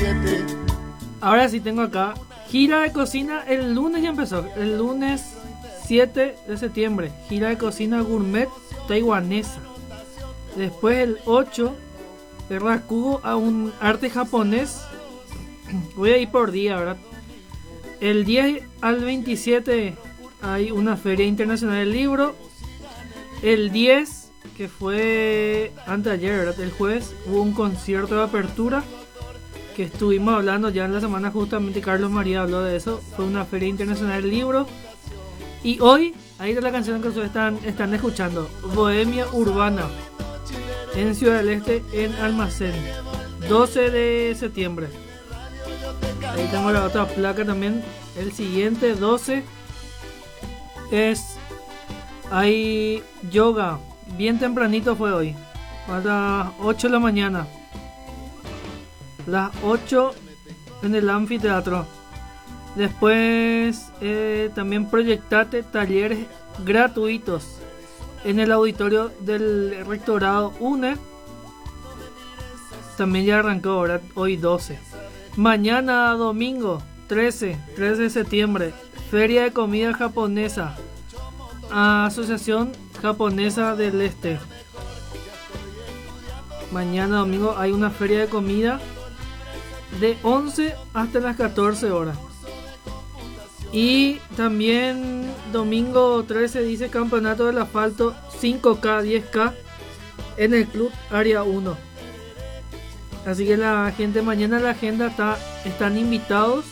Ahora sí tengo acá gira de cocina. El lunes ya empezó. El lunes 7 de septiembre. Gira de cocina gourmet taiwanesa. Después el 8 de Rakugo a un arte japonés. Voy a ir por día, ¿verdad? El 10 al 27 hay una feria internacional del libro. El 10, que fue antes de ayer, ¿verdad? El jueves hubo un concierto de apertura que estuvimos hablando ya en la semana, justamente Carlos María habló de eso. Fue una feria internacional del libro. Y hoy, ahí de la canción que ustedes están escuchando, Bohemia Urbana, en Ciudad del Este, en Almacén, 12 de septiembre. Ahí tengo la otra placa también. El siguiente 12 es, hay yoga, bien tempranito fue hoy, a las 8 de la mañana, las 8 en el anfiteatro. Después también proyectate talleres gratuitos en el auditorio del rectorado UNE. También ya arrancó, ¿verdad? Hoy 12. Mañana domingo 13 de septiembre, feria de comida japonesa, Asociación Japonesa del Este. Mañana domingo hay una feria de comida de 11 hasta las 14 horas. Y también domingo 13 dice campeonato del asfalto 5K, 10K en el club área 1. Así que la gente, mañana en la agenda están invitados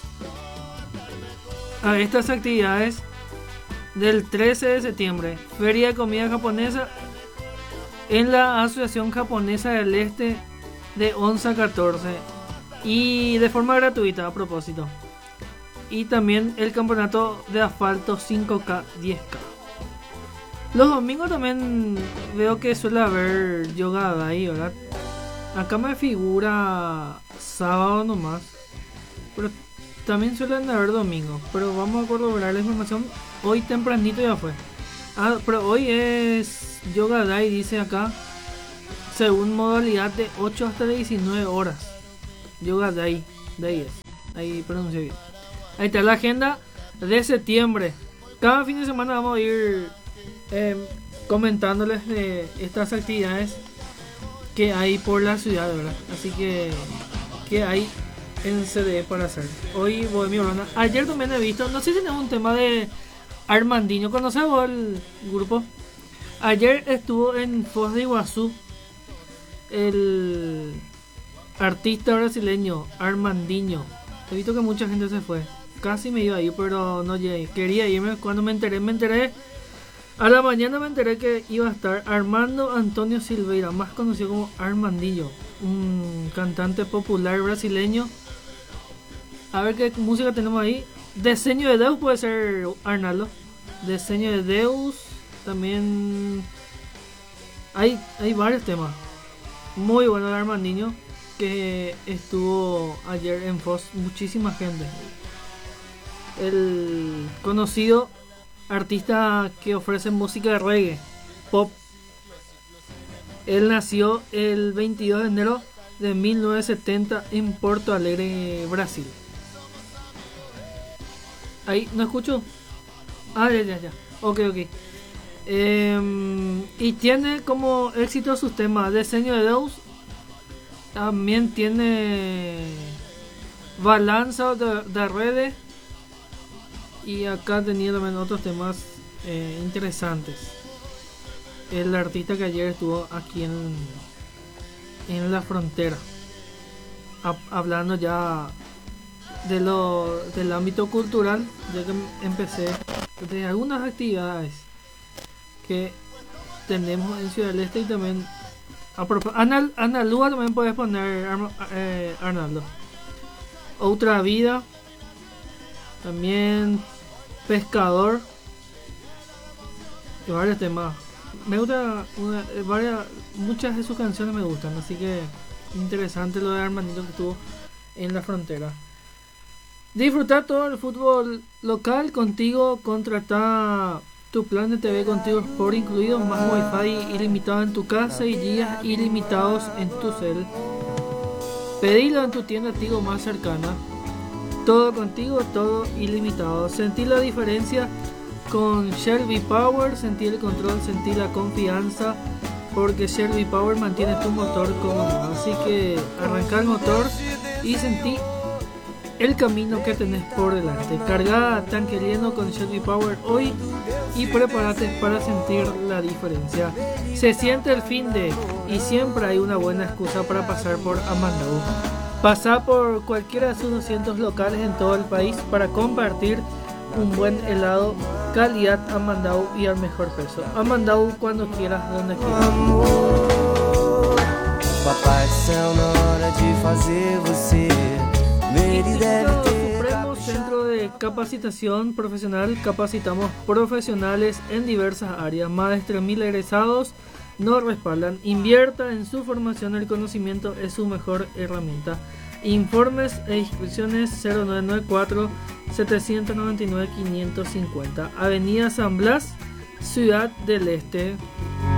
a estas actividades del 13 de septiembre. Feria de comida japonesa en la Asociación Japonesa del Este de 11 a 14. Y de forma gratuita, a propósito. Y también el campeonato de asfalto 5K, 10K. Los domingos también veo que suele haber yoga ahí, ¿verdad? Acá me figura sábado nomás, pero también suelen haber domingos. Pero vamos a corroborar la información. Hoy tempranito ya fue. Pero hoy es Yoga Day, dice acá, según modalidad de 8 hasta 19 horas. Yoga Day, ahí pronuncio bien. Ahí está la agenda de septiembre. Cada fin de semana vamos a ir comentándoles de estas actividades que hay por la ciudad, ¿verdad? Así que hay en CDE para hacer. Hoy Bohemia Urbana. Ayer también he visto, no sé si tenemos un tema de Armandinho. ¿Conoces vos el grupo? Ayer estuvo en Foz de Iguazú el artista brasileño Armandinho. He visto que mucha gente se fue. Casi me iba a ir, pero no llegué. Quería irme. Cuando me enteré a la mañana me enteré que iba a estar Armando Antonio Silveira, más conocido como Armandinho, un cantante popular brasileño. A ver qué música tenemos ahí. Deseño de Deus puede ser, Arnaldo. Deseño de Deus. También hay varios temas. Muy bueno de Armandinho, que estuvo ayer en Foz. Muchísima gente. El conocido artista que ofrece música de reggae, pop. Él nació el 22 de enero de 1970 en Porto Alegre, Brasil. Ahí, ¿no escucho? Ya. Ok. Y tiene como éxito sus temas Deseño de Deus. También tiene Balanza de Redes. Y acá tenía también otros temas interesantes. El artista que ayer estuvo aquí en la frontera, hablando ya del ámbito cultural, ya que empecé de algunas actividades que tenemos en Ciudad del Este. Y también Analúa también puedes poner, Arnaldo. Otra Vida, también Pescador, y varios temas. Me gusta muchas de sus canciones me gustan, así que interesante lo de Armandito que estuvo en la frontera. Disfrutar todo el fútbol local contigo. Contrata tu plan de TV Contigo Sport incluido, más wifi ilimitado en tu casa y gigas ilimitados en tu cel. Pedilo en tu tienda Tigo más cercana. Todo contigo, todo ilimitado. Sentí la diferencia con Shell V-Power, sentí el control, sentí la confianza, porque Shell V-Power mantiene tu motor cómodo. Así que arranca el motor y sentí el camino que tenés por delante. Carga tanque lleno con Shell V-Power hoy y prepárate para sentir la diferencia. Se siente el fin de, y siempre hay una buena excusa para pasar por Amandau. Pasa por cualquiera de sus 200 locales en todo el país para compartir un buen helado, calidad Amandau y al mejor precio. Amandau, cuando quieras, donde quieras. Papai do céu, na hora de fazer você, ele deve ter. Supremo Centro de Capacitación Profesional. Capacitamos profesionales en diversas áreas. Más de 3.000 egresados nos respaldan. Invierta en su formación, el conocimiento es su mejor herramienta. Informes e inscripciones 0994 799 550, Avenida San Blas, Ciudad del Este.